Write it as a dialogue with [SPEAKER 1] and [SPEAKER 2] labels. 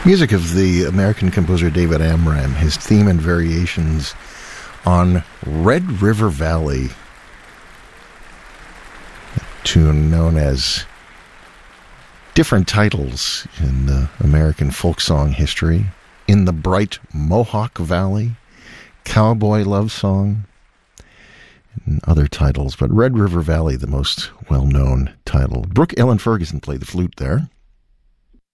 [SPEAKER 1] Music of the American composer David Amram, his theme and variations on Red River Valley, a tune known as different titles in the American folk song history. In the Bright Mohawk Valley, Cowboy Love Song, and other titles, but Red River Valley, the most well-known title. Brooke Ellen Ferguson played the flute there.